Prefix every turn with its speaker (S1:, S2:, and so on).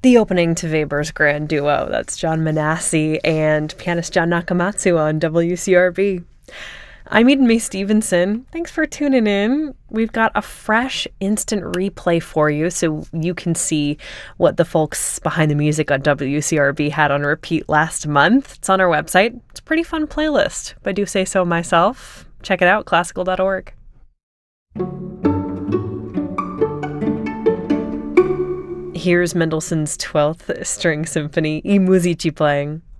S1: The opening to Weber's Grand Duo. That's John Manassi and pianist John Nakamatsu on WCRB. I'm Eden Mae Stevenson. Thanks for tuning in. We've got a fresh instant replay for you so you can see what the folks behind the music on WCRB had on repeat last month. It's on our website. It's a pretty fun playlist, if I do say so myself. Check it out, classical.org. Here's Mendelssohn's 12th String Symphony, I Musici playing.